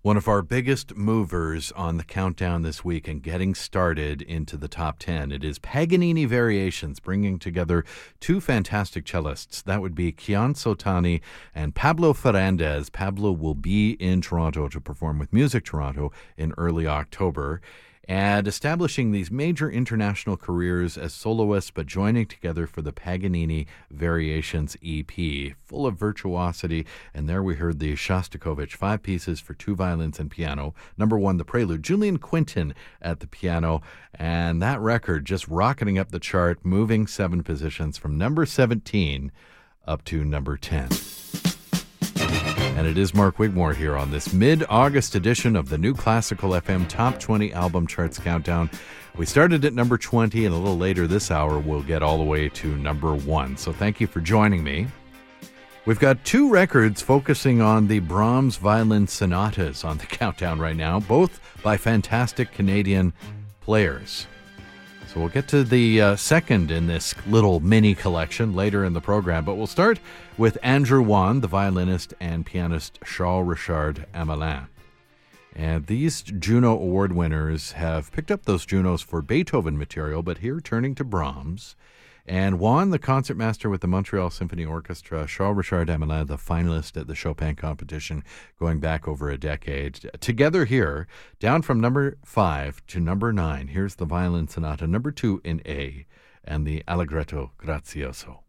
One of our biggest movers on the countdown this week and getting started into the top 10. It is Paganini Variations, bringing together two fantastic cellists. That would be Kian Sotani and Pablo Ferrandez. Pablo will be in Toronto to perform with Music Toronto in early October, and establishing these major international careers as soloists, but joining together for the Paganini Variations EP, full of virtuosity. And there we heard the Shostakovich, 5 pieces for 2 violins and piano. Number 1, the Prelude. Julian Quinton at the piano, and that record just rocketing up the chart, moving 7 positions from number 17 up to number 10. And it is Mark Wigmore here on this mid-August edition of the New Classical FM Top 20 Album Charts Countdown. We started at number 20, and a little later this hour we'll get all the way to number 1. So thank you for joining me. We've got 2 records focusing on the Brahms violin sonatas on the countdown right now, both by fantastic Canadian players. So we'll get to the second in this little mini collection later in the program, but we'll start with Andrew Wan, the violinist and pianist Charles-Richard Hamelin. And these Juno Award winners have picked up those Junos for Beethoven material, but here turning to Brahms. And Wan, the concertmaster with the Montreal Symphony Orchestra, Charles-Richard Hamelin, the finalist at the Chopin competition going back over a decade. Together here, down from number 5 to number 9, here's the violin sonata number 2 in A and the Allegretto Grazioso.